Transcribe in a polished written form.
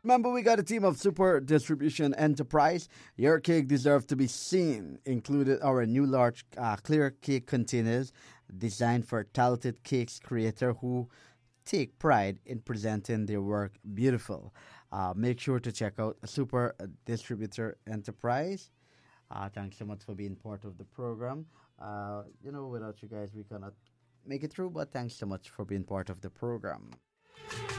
Remember, we got a team of Super Distribution Enterprise. Your cake deserves to be seen. Included our new large clear cake containers designed for talented cakes creator who take pride in presenting their work beautiful. Make sure to check out Super Distributor Enterprise. Thanks so much for being part of the program. Without you guys, we cannot make it through, but thanks so much for being part of the program.